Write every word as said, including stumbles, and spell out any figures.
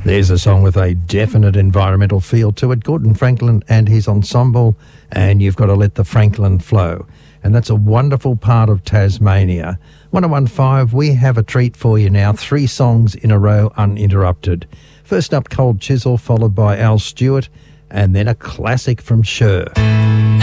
There's a song with a definite environmental feel to it. Gordon Franklin and his ensemble, and You've Got to Let the Franklin Flow. And that's a wonderful part of Tasmania. one oh one five, we have a treat for you now. Three songs in a row uninterrupted. First up, Cold Chisel, followed by Al Stewart, and then a classic from Cher.